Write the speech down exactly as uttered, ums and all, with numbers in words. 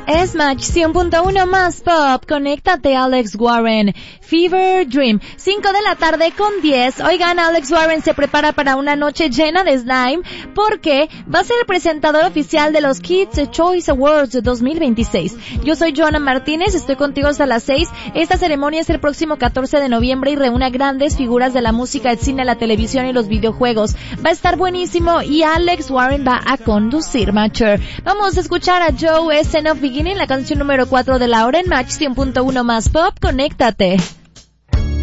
Es Match cien punto uno más pop. Conéctate, Alex Warren. Fever Dream. cinco de la tarde con diez. Oigan, Alex Warren se prepara para una noche llena de slime porque va a ser el presentador oficial de los Kids Choice Awards dos mil veintiséis. Yo soy Joana Martínez, estoy contigo hasta las seis. Esta ceremonia es el próximo catorce de noviembre y reúne a grandes figuras de la música, el cine, la televisión y los videojuegos. Va a estar buenísimo y Alex Warren va a conducir, Matcher. Vamos a escuchar a Joe S. of Beginning, la canción número cuatro de la hora en Match cien punto uno más pop. Conéctate.